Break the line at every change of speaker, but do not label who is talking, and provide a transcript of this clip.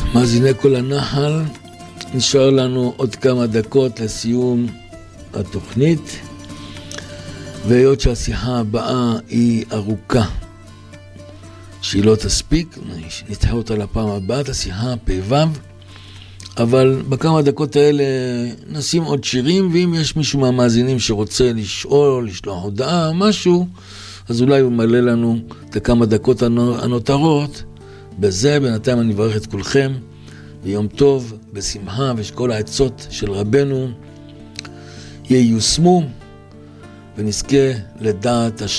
מאזיני כל הנחל, נשאר לנו עוד כמה דקות לסיום התוכנית, והיות שהשיחה הבאה היא ארוכה, שהיא לא תספיק, נתחה אותה לפעם הבאה, השיחה פ"ו, אבל בכמה דקות האלה נשים עוד שירים, ואם יש מישהו מהמאזינים שרוצה לשאול, לשלוח הודעה, משהו, אז אולי הוא מלא לנו את הכמה דקות הנותרות. בזה בינתיים אני מברך את כולכם, ויום טוב, בשמחה, ושכל העצות של רבנו ייושמו, ונזכה לדעת